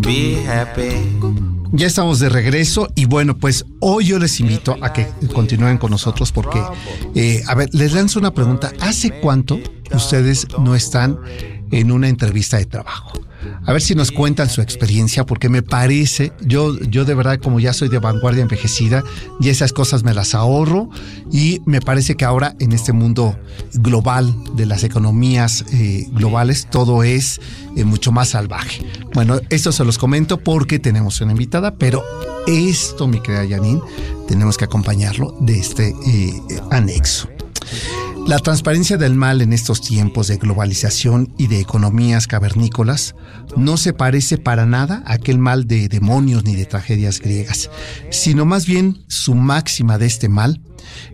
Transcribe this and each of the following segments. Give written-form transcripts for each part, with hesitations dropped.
Be happy. Ya estamos de regreso y bueno, pues hoy yo les invito a que continúen con nosotros porque, a ver, les lanzo una pregunta. ¿Hace cuánto ustedes no están en una entrevista de trabajo? A ver si nos cuentan su experiencia, porque me parece, yo de verdad, como ya soy de vanguardia envejecida, y esas cosas me las ahorro, y me parece que ahora en este mundo global de las economías globales, todo es mucho más salvaje. Bueno, esto se los comento porque tenemos una invitada, pero esto, mi querida Janine, tenemos que acompañarlo de este anexo. La transparencia del mal en estos tiempos de globalización y de economías cavernícolas no se parece para nada a aquel mal de demonios ni de tragedias griegas, sino más bien su máxima de este mal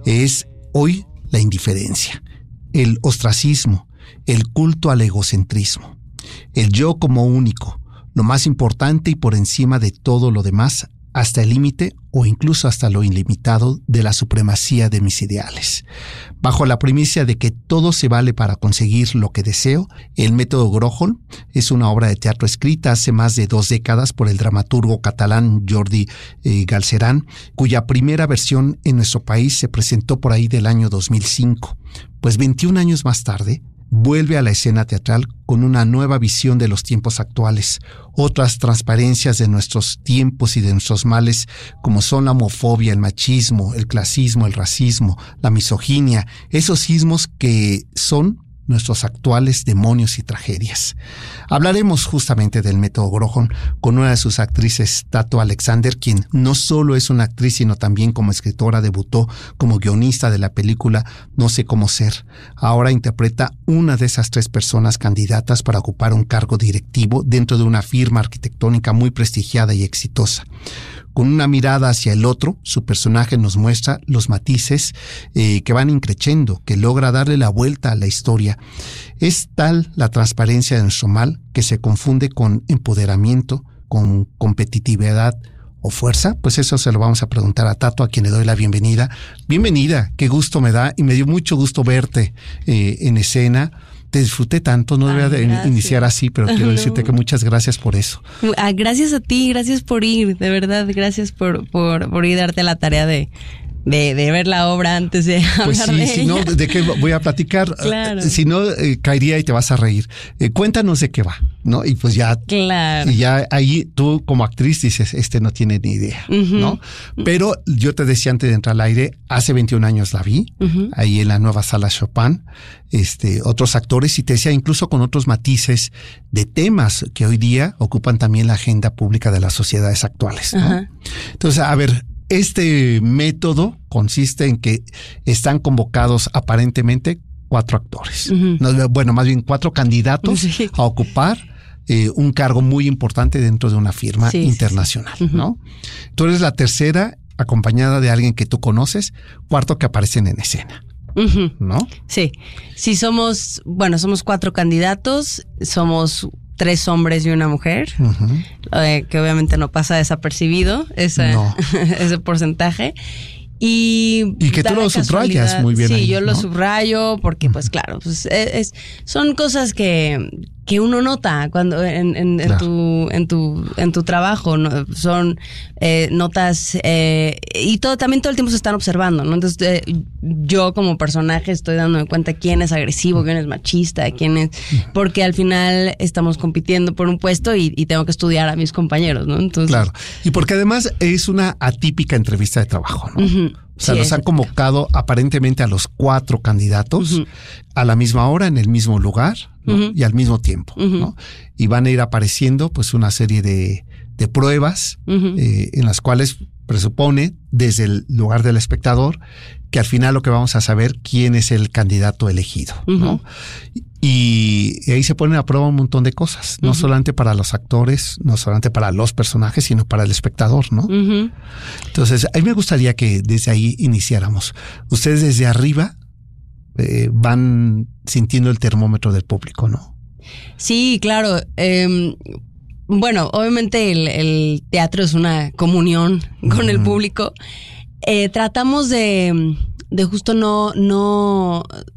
es hoy la indiferencia, el ostracismo, el culto al egocentrismo, el yo como único, lo más importante y por encima de todo lo demás, hasta el límite o incluso hasta lo ilimitado de la supremacía de mis ideales. Bajo la primicia de que todo se vale para conseguir lo que deseo, el método Grohol es una obra de teatro escrita hace más de 2 décadas por el dramaturgo catalán Jordi Galceran, cuya primera versión en nuestro país se presentó por ahí del año 2005. Pues 21 años más tarde, vuelve a la escena teatral con una nueva visión de los tiempos actuales, otras transparencias de nuestros tiempos y de nuestros males, como son la homofobia, el machismo, el clasismo, el racismo, la misoginia, esos ismos que son nuestros actuales demonios y tragedias. Hablaremos justamente del método Grohol con una de sus actrices, Tato Alexander, quien no solo es una actriz, sino también como escritora debutó como guionista de la película No sé cómo ser. Ahora interpreta una de esas 3 personas candidatas para ocupar un cargo directivo dentro de una firma arquitectónica muy prestigiada y exitosa. Con una mirada hacia el otro, su personaje nos muestra los matices que van increciendo, que logra darle la vuelta a la historia. Es tal la transparencia de nuestro mal que se confunde con empoderamiento, con competitividad o fuerza. Pues eso se lo vamos a preguntar a Tato, a quien le doy la bienvenida. Bienvenida, qué gusto me da y me dio mucho gusto verte en escena. Te disfruté tanto, no debía iniciar así, pero quiero decirte que muchas gracias por eso. Gracias a ti, gracias por ir, de verdad, gracias por ir y darte la tarea de ver la obra antes de pues hablar de ella. Si no, ¿de qué voy a platicar? Claro. Si no, caería y te vas a reír. Cuéntanos de qué va, ¿no? Y pues ya, claro. Y ya ahí tú como actriz dices, no tiene ni idea, ¿no? Pero yo te decía antes de entrar al aire, hace 21 años la vi, ahí en la nueva sala Chopin, otros actores, y te decía incluso con otros matices de temas que hoy día ocupan también la agenda pública de las sociedades actuales, ¿no? Entonces, a ver, este método consiste en que están convocados aparentemente 4 actores. No, bueno, más bien 4 candidatos a ocupar un cargo muy importante dentro de una firma internacional, ¿no? Tú eres la tercera, acompañada de alguien que tú conoces, 4 que aparecen en escena. ¿No? Sí, somos 4 candidatos, somos 3 hombres y una mujer, que obviamente no pasa desapercibido ese porcentaje. Y que tú lo subrayas muy bien. Sí, ahí, yo ¿no? lo subrayo porque, pues claro, pues son cosas que uno nota cuando en tu trabajo, ¿no? Son notas y también todo el tiempo se están observando, ¿no? Entonces yo como personaje estoy dándome cuenta quién es agresivo, quién es machista, quién es, porque al final estamos compitiendo por un puesto y tengo que estudiar a mis compañeros, ¿no? Entonces, claro, y porque además es una atípica entrevista de trabajo, ¿no? O sea, los han convocado aparentemente a los 4 candidatos a la misma hora, en el mismo lugar, ¿no? Y al mismo tiempo, ¿no? Y van a ir apareciendo pues una serie de pruebas en las cuales presupone desde el lugar del espectador que al final lo que vamos a saber quién es el candidato elegido, ¿no? Y ahí se ponen a prueba un montón de cosas, no solamente para los actores, no solamente para los personajes, sino para el espectador, ¿no? Entonces, a mí me gustaría que desde ahí iniciáramos. Ustedes desde arriba van sintiendo el termómetro del público, ¿no? Sí, claro. Bueno, obviamente el teatro es una comunión con el público. Tratamos de justo no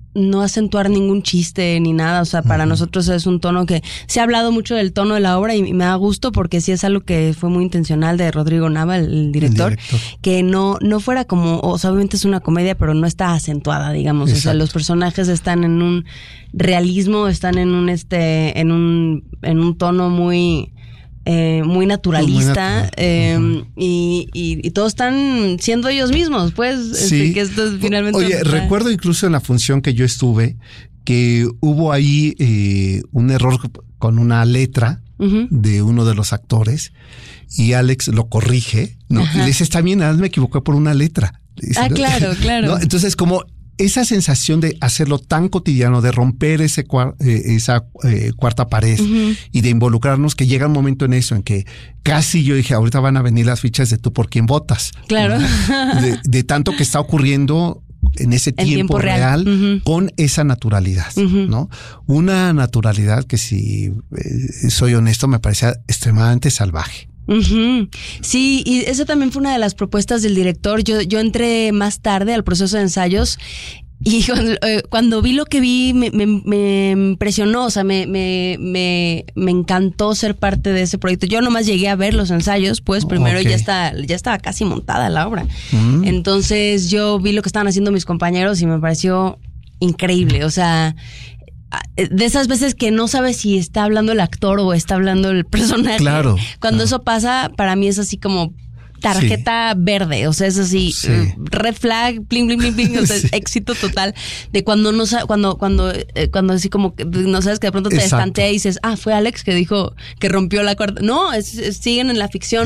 no acentuar ningún chiste ni nada. O sea, para nosotros es un tono que se ha hablado mucho del tono de la obra y me da gusto porque sí es algo que fue muy intencional de Rodrigo Nava, el director, que no fuera como, o sea, obviamente es una comedia, pero no está acentuada, digamos. Exacto. O sea, los personajes están en un realismo, están en un en un tono muy naturalista, y todos están siendo ellos mismos, pues. Sí. Que esto es finalmente. Oye, recuerdo incluso en la función que yo estuve que hubo ahí un error con una letra de uno de los actores y Alex lo corrige, ¿no? Y le dice, está bien, me equivoqué por una letra. Dice, ¿no? Claro. ¿No? Entonces, como esa sensación de hacerlo tan cotidiano, de romper esa cuarta pared y de involucrarnos, que llega un momento en eso, en que casi yo dije, ahorita van a venir las fichas de tú por quién votas. Claro. De tanto que está ocurriendo en ese tiempo real con esa naturalidad, ¿no? Una naturalidad que, si soy honesto, me parecía extremadamente salvaje. Sí, y eso también fue una de las propuestas del director. Yo entré más tarde al proceso de ensayos y cuando vi lo que vi me impresionó, o sea, me encantó ser parte de ese proyecto. Yo nomás llegué a ver los ensayos, pues primero ya estaba casi montada la obra. Entonces yo vi lo que estaban haciendo mis compañeros y me pareció increíble, o sea, de esas veces que no sabes si está hablando el actor o está hablando el personaje. Claro. Cuando eso pasa, para mí es así como tarjeta verde, o sea, es así, red flag, bling, bling, bling, bling, o sea, éxito total de cuando no cuando así como que no sabes, que de pronto te estantea y dices, fue Alex que dijo que rompió la cuarta. No, siguen en la ficción.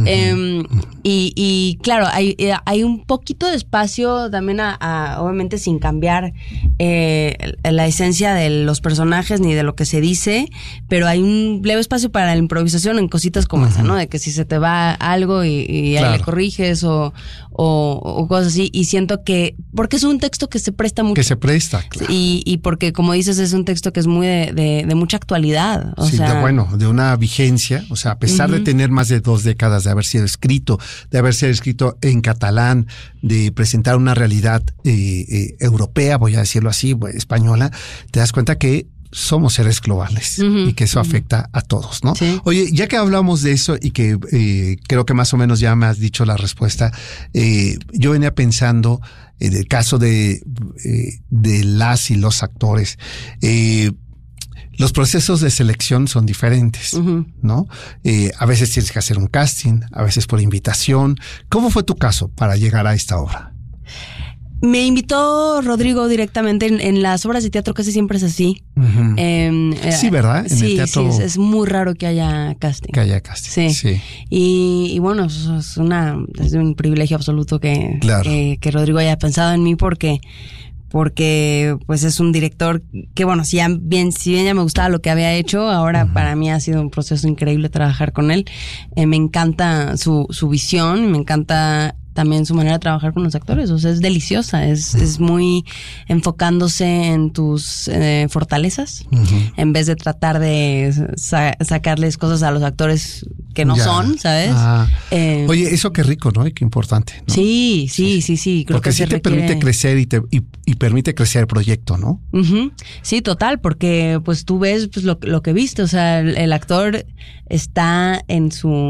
Y claro, hay un poquito de espacio también obviamente sin cambiar la esencia de los personajes ni de lo que se dice, pero hay un leve espacio para la improvisación en cositas como esa, ¿no? De que si se te va algo y ahí le corriges o cosas así, y siento que porque es un texto que se presta mucho. Que se presta, claro. Y porque, como dices, es un texto que es muy de mucha actualidad. O sea, de una vigencia, o sea, a pesar de tener más de 2 décadas de haber sido escrito, en catalán, de presentar una realidad europea, voy a decirlo así, española, te das cuenta que somos seres globales y que eso afecta a todos, ¿no? Sí. Oye, ya que hablamos de eso y que creo que más o menos ya me has dicho la respuesta, yo venía pensando en el caso de las y los actores. Los procesos de selección son diferentes, ¿no? A veces tienes que hacer un casting, a veces por invitación. ¿Cómo fue tu caso para llegar a esta obra? Me invitó Rodrigo directamente. En las obras de teatro casi siempre es así. Sí, ¿verdad? En el teatro sí, es muy raro que haya casting. Sí. Y bueno, es un privilegio absoluto que Rodrigo haya pensado en mí porque pues es un director que, bueno, si bien ya me gustaba lo que había hecho, ahora para mí ha sido un proceso increíble trabajar con él. Me encanta su visión, me encanta también su manera de trabajar con los actores, o sea, es deliciosa, es muy enfocándose en tus fortalezas, en vez de tratar de sacarles cosas a los actores que no son, ¿sabes? Oye, eso qué rico, ¿no? Y qué importante, ¿no? Sí. Creo porque que sí te permite crecer y permite crecer el proyecto, ¿no? Sí, total, porque pues tú ves pues lo que viste, o sea, el actor está en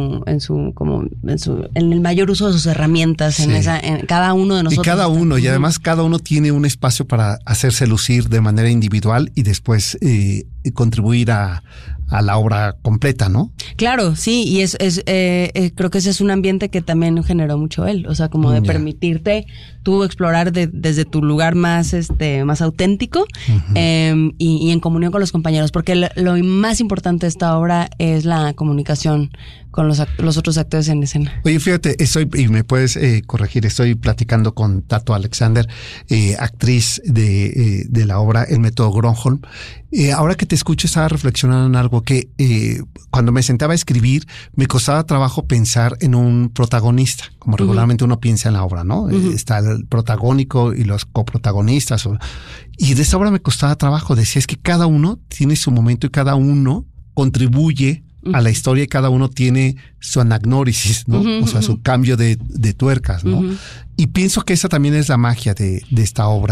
el mayor uso de sus herramientas, en cada uno de nosotros. Y además cada uno tiene un espacio para hacerse lucir de manera individual y después contribuir a la obra completa, ¿no? Claro, sí, y creo que ese es un ambiente que también generó mucho él, o sea, como de permitirte tú explorar desde tu lugar más auténtico, y en comunión con los compañeros, porque lo más importante de esta obra es la comunicación con los otros actores en escena. Oye, fíjate, y me puedes corregir, estoy platicando con Tato Alexander, actriz de la obra El Método Gronholm. Ahora que te escucho, estaba reflexionando en algo que cuando me sentaba a escribir me costaba trabajo pensar en un protagonista, como regularmente uno piensa en la obra, ¿no? Está el protagónico y los coprotagonistas. Y de esta obra me costaba trabajo. Decía, es que cada uno tiene su momento y cada uno contribuye a la historia y cada uno tiene su anagnórisis, ¿no? O sea, su cambio de tuercas, ¿no? Y pienso que esa también es la magia de esta obra,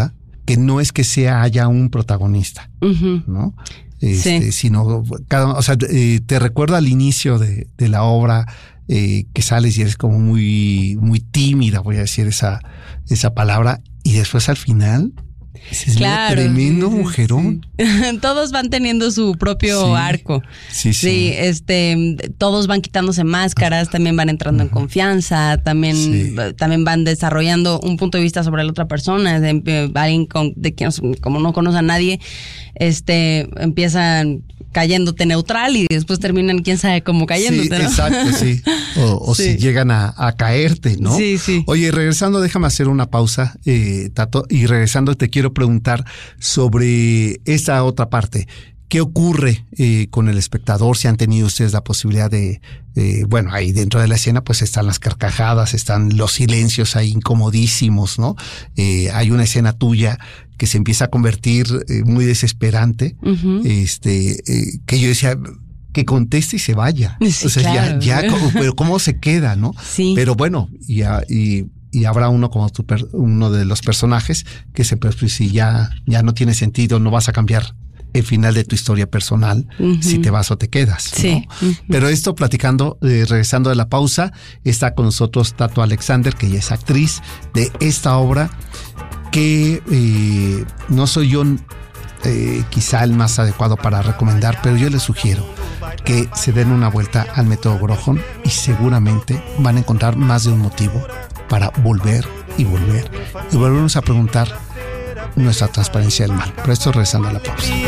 que no es que haya un protagonista, ¿no? Sino te recuerdo al inicio de la obra que sales y eres como muy, muy tímida, voy a decir esa palabra, y después al final es claro, tremendo mujerón. Sí. Todos van teniendo su propio arco. Sí. Todos van quitándose máscaras, también van entrando en confianza, también van desarrollando un punto de vista sobre la otra persona. Alguien de quien como no conoce a nadie, empiezan cayéndote neutral y después terminan quién sabe cómo cayéndote, sí, ¿no? Exacto, sí. O si llegan a caerte, ¿no? Sí, sí. Oye, regresando, déjame hacer una pausa, Tato, y regresando te quiero preguntar sobre esta otra parte. ¿Qué ocurre con el espectador? Si han tenido ustedes la posibilidad de, ahí dentro de la escena pues están las carcajadas, están los silencios ahí incomodísimos, ¿no? Hay una escena tuya que se empieza a convertir muy desesperante, que yo decía que conteste y se vaya. Sí, o sea, claro. Pero cómo se queda, ¿no? Sí. Pero bueno, y habrá uno como uno de los personajes que siempre, pues, si ya no tiene sentido, no vas a cambiar el final de tu historia personal, si te vas o te quedas, ¿no? Sí. Pero esto platicando, regresando de la pausa, está con nosotros Tato Alexander, que ella es actriz de esta obra, que no soy yo quizá el más adecuado para recomendar, pero yo les sugiero que se den una vuelta al método Grohon y seguramente van a encontrar más de un motivo para volver y volvernos a preguntar nuestra transparencia del mal. Pero esto regresando a la pausa.